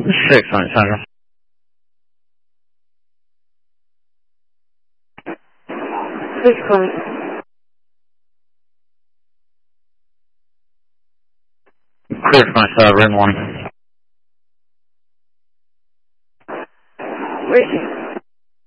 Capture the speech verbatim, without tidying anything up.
six on Central. Six on. Clear from uh, ring one. Waiting.